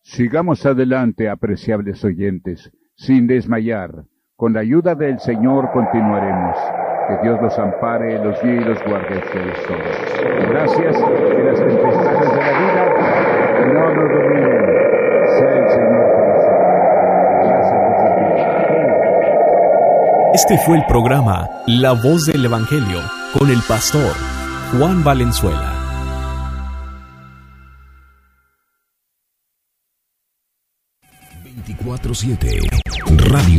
Sigamos adelante, apreciables oyentes, sin desmayar. Con la ayuda del Señor continuaremos. Que Dios los ampare, los guíe y los guarde a ustedes todos. Gracias, que las tempestades de la vida no nos dominen. Sea el Señor con nosotros. Gracias, Jesús. Este fue el programa La Voz del Evangelio con el pastor Juan Valenzuela. Radio